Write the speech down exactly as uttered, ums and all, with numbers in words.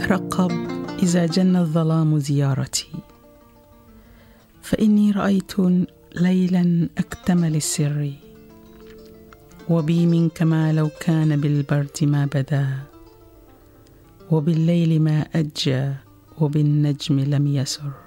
ترقب إذا جن الظلام زيارتي، فإني رأيت ليلا أكتمل السر، وبي منك ما لو كان بالبرد ما بدا، وبالليل ما أجى وبالنجم لم يسر.